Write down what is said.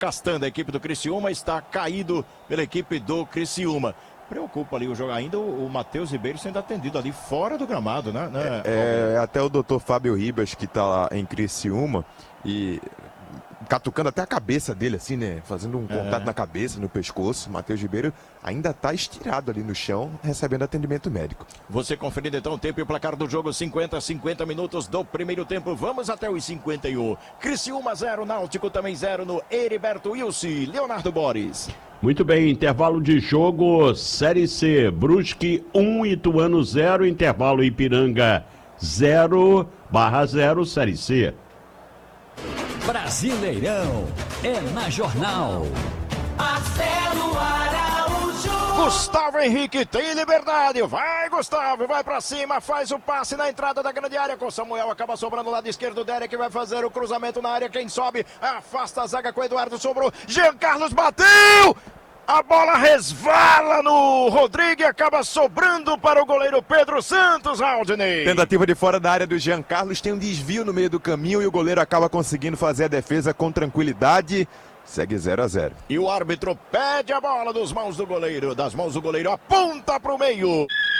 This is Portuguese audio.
Castanda, a equipe do Criciúma está caído pela equipe do Criciúma. Preocupa ali o jogo ainda, o Matheus Ribeiro sendo atendido ali fora do gramado, né? Até o doutor Fábio Ribas, que tá lá em Criciúma, e catucando até a cabeça dele, assim, né? Fazendo um contato na cabeça, no pescoço. O Matheus Ribeiro ainda tá estirado ali no chão, recebendo atendimento médico. Você conferindo então o tempo e o placar do jogo, 50 minutos do primeiro tempo. Vamos até os 51. Criciúma 0, Náutico também 0 no Heriberto Wilson. Leonardo Boris. Muito bem, intervalo de jogo, Série C, Brusque 1, Ituano 0, intervalo Ipiranga 0/0, Série C. Brasileirão é na Jornal. Marcelo Araújo. Gustavo Henrique tem liberdade, vai Gustavo, vai pra cima, faz o passe na entrada da grande área com Samuel, acaba sobrando o lado esquerdo, Derek vai fazer o cruzamento na área, quem sobe, afasta a zaga com Eduardo, sobrou, Jean Carlos bateu! A bola resvala no Rodrigo e acaba sobrando para o goleiro Pedro Santos, Aldney. Tentativa de fora da área do Jean Carlos, tem um desvio no meio do caminho e o goleiro acaba conseguindo fazer a defesa com tranquilidade. Segue 0-0. E o árbitro pede a bola das mãos do goleiro, aponta para o meio.